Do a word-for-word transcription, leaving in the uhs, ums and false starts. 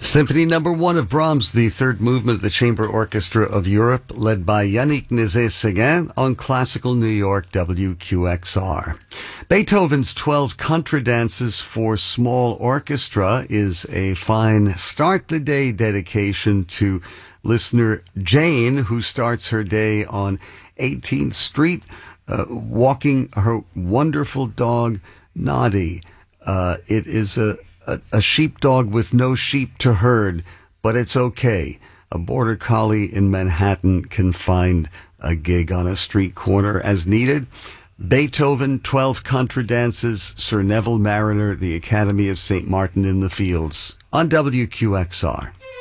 Symphony number one of Brahms, the third movement of the Chamber Orchestra of Europe, led by Yannick Nézet-Séguin on Classical New York W Q X R. Beethoven's twelve Contradances for Small Orchestra is a fine start the day dedication to listener Jane, who starts her day on eighteenth Street, uh, walking her wonderful dog, Noddy. Uh, it is a A, a sheepdog with no sheep to herd, but it's okay. A border collie in Manhattan can find a gig on a street corner as needed. Beethoven, twelve Contradances, Sir Neville Mariner, the Academy of Saint Martin in the Fields on W Q X R.